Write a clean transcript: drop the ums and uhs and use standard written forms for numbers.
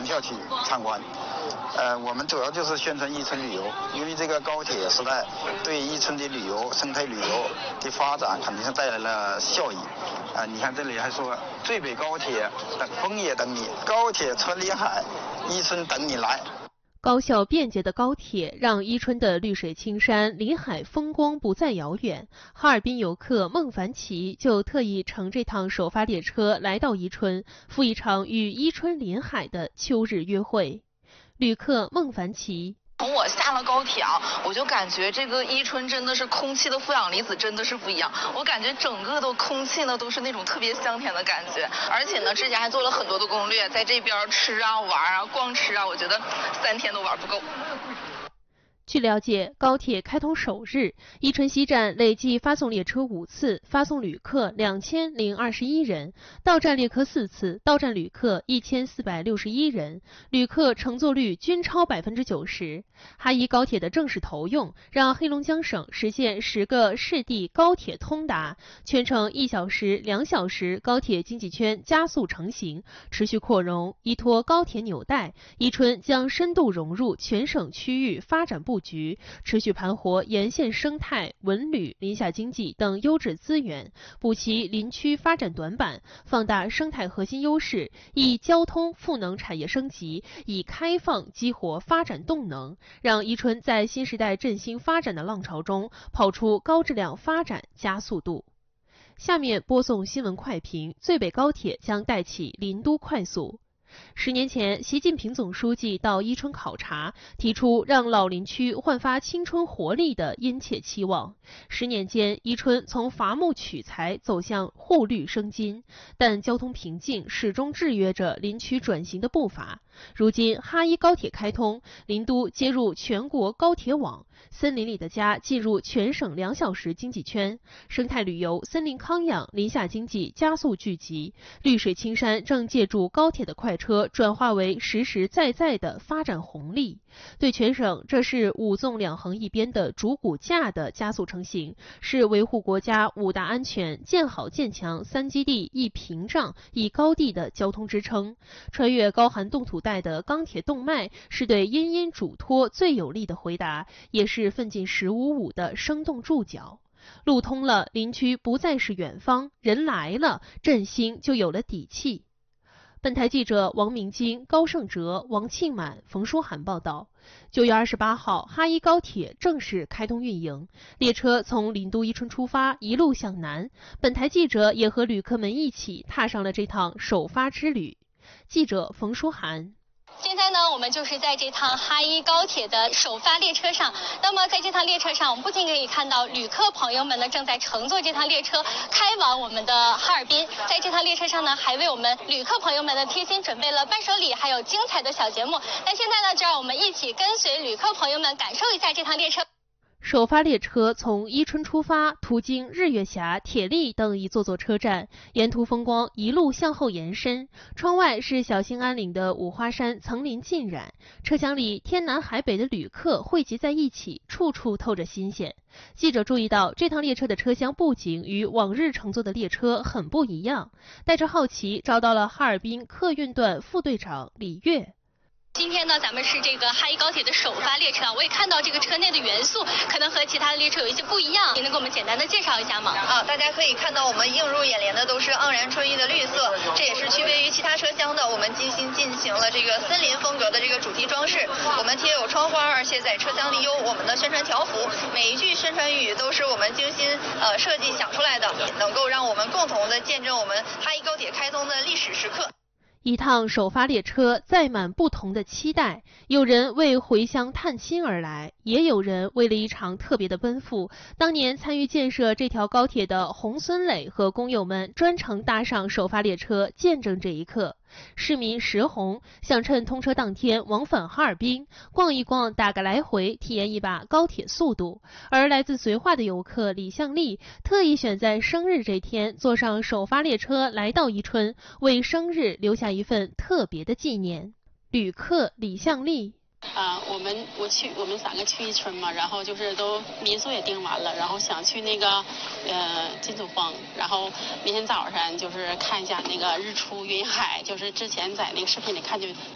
校去参观。我们主要就是宣传伊春旅游，因为这个高铁时代对伊春的旅游、生态旅游的发展肯定是带来了效益。你看这里还说最北高铁等风也等你，高铁穿临海，伊春等你来。 高效便捷的高铁让伊春的绿水青山、临海风光不再遥远。哈尔滨游客孟凡奇就特意乘这趟首发列车来到伊春，赴一场与伊春临海的秋日约会。旅客孟凡奇。 从我下了高铁啊，我就感觉这个伊春真的是空气的负氧离子真的是不一样，我感觉整个的空气呢都是那种特别香甜的感觉，而且呢之前还做了很多的攻略，在这边吃啊玩啊光吃啊，我觉得3天都玩不够。 据了解，高铁开通首日，伊春西站累计发送列车5次，发送旅客2021人，到站列客4次，到站旅客1461人，旅客乘坐率均超90%。哈伊高铁的正式投用，让黑龙江省实现10个市地高铁通达，全程1小时、2小时高铁经济圈加速成型，持续扩容。依托高铁纽带，伊春将深度融入全省区域发展布局，持续盘活沿线生态、文旅、林下经济等优质资源，补齐林区发展短板，放大生态核心优势，以交通赋能产业升级，以开放激活发展动能，让伊春在新时代振兴发展的浪潮中跑出高质量发展加速度。下面播送新闻快评：最北高铁将带起林都快速。10年前，习近平总书记到伊春考察，提出让老林区焕发青春活力的殷切期望。10年间，伊春从伐木取材走向护绿生金，但交通瓶颈始终制约着林区转型的步伐。如今，哈伊高铁开通，林都接入全国高铁网，森林里的家进入全省2小时经济圈，生态旅游、森林康养、林下经济加速聚集，绿水青山正借助高铁的快车转化为实实在在的发展红利。对全省，这是5纵2横一边的主骨架的加速成型，是维护国家5大安全、建好建强3基地1屏障1高地的交通支撑。穿越高寒冻土带的钢铁动脉，是对殷殷嘱托最有力的回答，也是奋进1055的生动注脚。路通了，林区不再是远方，人来了，振兴就有了底气。本台记者王明金、高胜哲、王庆满、冯书涵报道。9月28号，哈伊高铁正式开通运营，列车从林都伊春出发，一路向南。本台记者也和旅客们一起踏上了这趟首发之旅。记者冯书涵。 现在呢，我们就是在这趟哈伊高铁的首发列车上。那么在这趟列车上，我们不仅可以看到旅客朋友们呢正在乘坐这趟列车开往我们的哈尔滨，在这趟列车上呢，还为我们旅客朋友们呢贴心准备了伴手礼，还有精彩的小节目。那现在呢，就让我们一起跟随旅客朋友们感受一下这趟列车。 首发列车从伊春出发，途经日月峡、铁力等一座座车站，沿途风光一路向后延伸。窗外是小兴安岭的五花山层林尽染，车厢里天南海北的旅客汇集在一起，处处透着新鲜。记者注意到，这趟列车的车厢布景与往日乘坐的列车很不一样。带着好奇，找到了哈尔滨客运段副队长李跃。 今天呢，咱们是这个哈伊高铁的首发列车啊，我也看到这个车内的元素可能和其他的列车有一些不一样，您能给我们简单的介绍一下吗？ 大家可以看到我们映入眼帘的都是盎然春意的绿色，这也是区别于其他车厢的。我们精心进行了这个森林风格的这个主题装饰，我们贴有窗花，而且在车厢里有我们的宣传条幅，每一句宣传语都是我们精心设计想出来的，能够让我们共同的见证我们哈伊高铁开通的历史时刻。 一趟首发列车载满不同的期待，有人为回乡探亲而来，也有人为了一场特别的奔赴。当年参与建设这条高铁的洪孙磊和工友们专程搭上首发列车，见证这一刻。市民石红想趁通车当天往返哈尔滨，逛一逛，打个来回，体验一把高铁速度。而来自绥化的游客李向丽特意选在生日这天坐上首发列车来到伊春，为生日留下一份特别的纪念。旅客李向丽。 我们3个去伊春嘛，然后就是都民宿也订完了，然后想去那个金祖峰，然后明天早上就是看一下那个日出云海，就是之前在那个视频里看就